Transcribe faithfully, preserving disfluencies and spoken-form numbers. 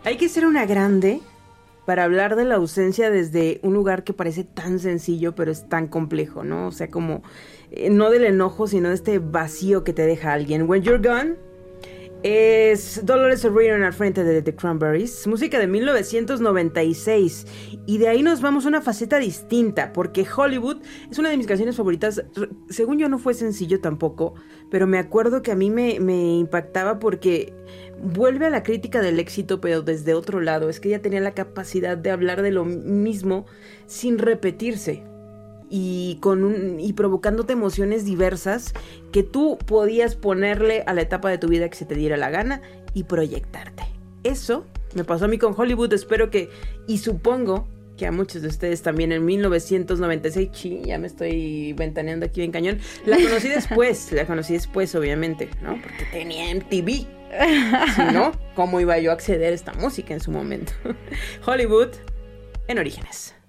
Hay que ser una grande para hablar de la ausencia desde un lugar que parece tan sencillo, pero es tan complejo, ¿no? O sea, como, eh, no del enojo, sino de este vacío que te deja alguien. When You're Gone es Dolores O'Riordan al frente de The Cranberries, música de mil novecientos noventa y seis, y de ahí nos vamos a una faceta distinta, porque Hollywood es una de mis canciones favoritas. Según yo no fue sencillo tampoco, pero me acuerdo que a mí me, me impactaba porque vuelve a la crítica del éxito, pero desde otro lado. Es que ella tenía la capacidad de hablar de lo mismo sin repetirse. Y, con un, y provocándote emociones diversas que tú podías ponerle a la etapa de tu vida que se te diera la gana y proyectarte. Eso me pasó a mí con Hollywood. Espero que, y supongo que a muchos de ustedes también en mil novecientos noventa y seis, sí, ya me estoy ventaneando aquí bien cañón. La conocí después, la conocí después obviamente, ¿no? Porque tenía M T V. Si no, ¿cómo iba yo a acceder a esta música en su momento? Hollywood en Orígenes.